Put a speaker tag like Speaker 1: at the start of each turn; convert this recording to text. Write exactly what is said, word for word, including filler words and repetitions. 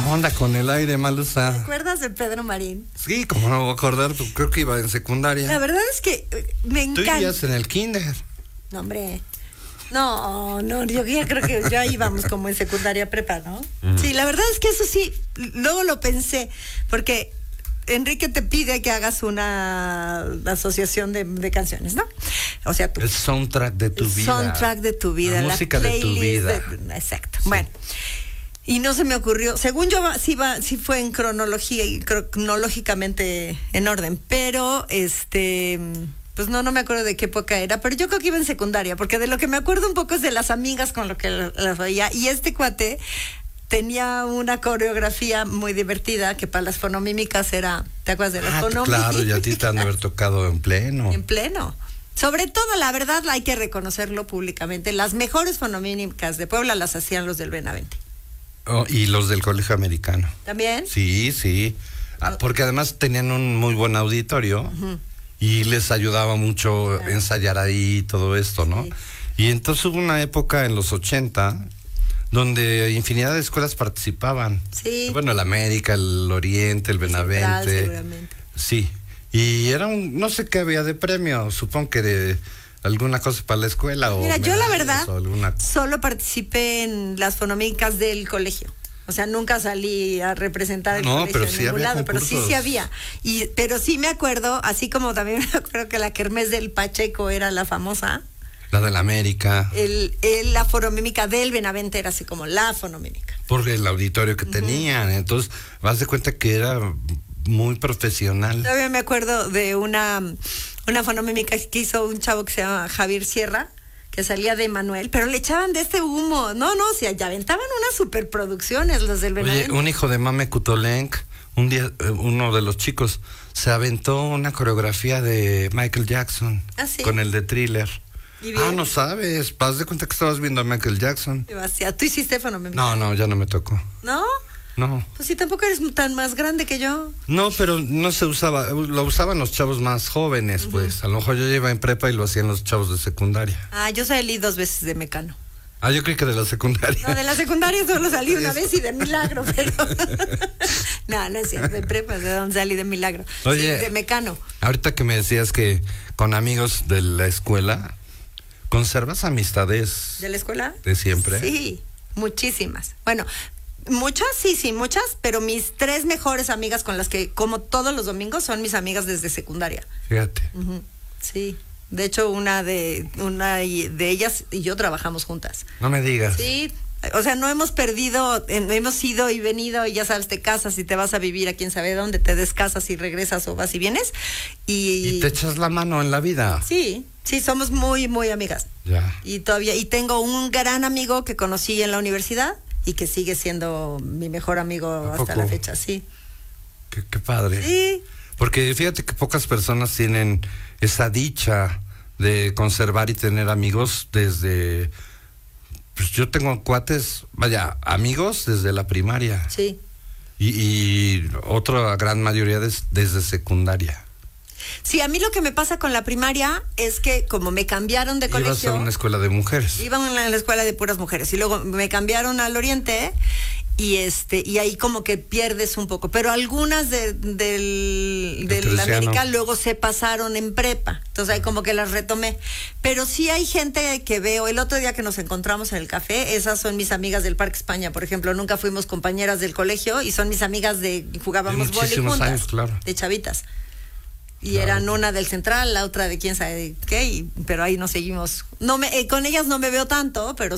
Speaker 1: onda con el aire, Malusa?
Speaker 2: ¿Te acuerdas de Pedro Marín?
Speaker 1: Sí, como no me voy a acordar, pues, creo que iba en secundaria.
Speaker 2: La verdad es que me encanta.
Speaker 1: Tú vivías en el kinder.
Speaker 2: No, hombre. No, no, yo ya creo que ya íbamos como en secundaria prepa, ¿no? Uh-huh. Sí, la verdad es que eso sí, luego lo pensé, porque Enrique te pide que hagas una asociación de, de canciones, ¿no? O sea, tú.
Speaker 1: El soundtrack de tu
Speaker 2: el
Speaker 1: vida.
Speaker 2: Soundtrack de tu vida.
Speaker 1: La, la música de tu vida.
Speaker 2: De, exacto. Sí. Bueno. Y no se me ocurrió, según yo sí va, sí fue en cronología y cronológicamente en orden, pero este pues no, no me acuerdo de qué época era, pero yo creo que iba en secundaria, porque de lo que me acuerdo un poco es de las amigas con lo que las veía, y este cuate tenía una coreografía muy divertida que para las fonomímicas era, ¿te acuerdas de las
Speaker 1: ah,
Speaker 2: fonomímicas?
Speaker 1: Claro, ya a ti te han de haber tocado en pleno.
Speaker 2: En pleno. Sobre todo, la verdad, hay que reconocerlo públicamente, las mejores fonomímicas de Puebla las hacían los del Benavente.
Speaker 1: Oh, y los del Colegio Americano.
Speaker 2: ¿También?
Speaker 1: Sí, sí. Ah, porque además tenían un muy buen auditorio. Uh-huh. Y les ayudaba mucho claro. ensayar ahí todo esto, ¿no? Sí. Y entonces hubo una época en los ochenta donde infinidad de escuelas participaban.
Speaker 2: Sí.
Speaker 1: Bueno, el América, el Oriente, el Benavente.
Speaker 2: Central, seguramente.
Speaker 1: Sí. Y era un, no sé qué había de premio, supongo que de alguna cosa para la escuela.
Speaker 2: Mira,
Speaker 1: o
Speaker 2: yo la verdad
Speaker 1: alguna...
Speaker 2: solo participé en las fonomímicas del colegio. O sea, nunca salí a representar el
Speaker 1: no,
Speaker 2: colegio
Speaker 1: pero
Speaker 2: en
Speaker 1: sí
Speaker 2: ningún
Speaker 1: había
Speaker 2: lado,
Speaker 1: concursos.
Speaker 2: pero sí, sí había. Y, pero sí me acuerdo, así como también me acuerdo que la kermés del Pacheco era la famosa.
Speaker 1: La del América.
Speaker 2: El, el, la fonomímica del Benavente era así como la fonomímica.
Speaker 1: Por el auditorio que uh-huh. tenían. Entonces, vas de cuenta que era muy profesional.
Speaker 2: Todavía me acuerdo de una, una fonomímica que hizo un chavo que se llama Javier Sierra, que salía de Manuel, pero le echaban de este humo. No, no, o sea, ya aventaban unas superproducciones los del Benavente.
Speaker 1: Oye, un hijo de Mame Kutolenk, un día, uno de los chicos, se aventó una coreografía de Michael Jackson.
Speaker 2: ¿Ah, sí?
Speaker 1: Con el de Thriller.
Speaker 2: Ah,
Speaker 1: no sabes, haz de cuenta que estabas viendo a Michael Jackson.
Speaker 2: Demasiado. ¿Tú hiciste fonomímica?
Speaker 1: No, no, ya no me tocó.
Speaker 2: ¿No?
Speaker 1: No.
Speaker 2: Pues si tampoco eres tan más grande que yo.
Speaker 1: No, pero no se usaba, lo usaban los chavos más jóvenes, uh-huh. pues. A lo mejor yo iba en prepa y lo hacían los chavos de secundaria.
Speaker 2: Ah, yo salí dos veces de Mecano.
Speaker 1: Ah, yo creí que de la secundaria.
Speaker 2: No, de la secundaria solo salí una vez y de milagro, pero... no, no es cierto, de prepa, de donde salí de milagro.
Speaker 1: Oye,
Speaker 2: sí, de Mecano.
Speaker 1: Ahorita que me decías que con amigos de la escuela, ¿conservas amistades?
Speaker 2: ¿De la escuela?
Speaker 1: ¿De siempre?
Speaker 2: Sí, muchísimas. Bueno... Muchas, sí, sí, muchas, pero mis tres mejores amigas con las que como todos los domingos son mis amigas desde secundaria.
Speaker 1: Fíjate.
Speaker 2: Uh-huh. Sí, de hecho una de una de ellas y yo trabajamos juntas.
Speaker 1: No me digas.
Speaker 2: Sí, o sea, no hemos perdido, eh, hemos ido y venido y ya sabes, te casas y te vas a vivir a quién sabe dónde, te descasas y regresas o vas y vienes. Y,
Speaker 1: y te echas la mano en la vida.
Speaker 2: Sí, sí, somos muy, muy amigas.
Speaker 1: Ya.
Speaker 2: Y todavía, y tengo un gran amigo que conocí en la universidad. Y que sigue siendo mi mejor amigo hasta la fecha, sí.
Speaker 1: Qué, qué padre.
Speaker 2: Sí.
Speaker 1: Porque fíjate que pocas personas tienen esa dicha de conservar y tener amigos desde... Pues yo tengo cuates, vaya, amigos desde la primaria.
Speaker 2: Sí.
Speaker 1: Y, y otra gran mayoría des, desde secundaria.
Speaker 2: Sí, a mí lo que me pasa con la primaria es que como me cambiaron de colegio...
Speaker 1: Ibas a una escuela de mujeres.
Speaker 2: Iba a la escuela de puras mujeres y luego me cambiaron al Oriente y este y ahí como que pierdes un poco. Pero algunas de, del, de la América luego se pasaron en prepa, entonces ahí como que las retomé. Pero sí hay gente que veo, el otro día que nos encontramos en el café, esas son mis amigas del Parque España, por ejemplo, nunca fuimos compañeras del colegio y son mis amigas de, jugábamos vóley juntas,
Speaker 1: años, claro.
Speaker 2: De chavitas. Y
Speaker 1: claro.
Speaker 2: Eran una del Central, la otra de quién sabe qué, y, pero ahí nos seguimos. No me, eh, con ellas no me veo tanto, pero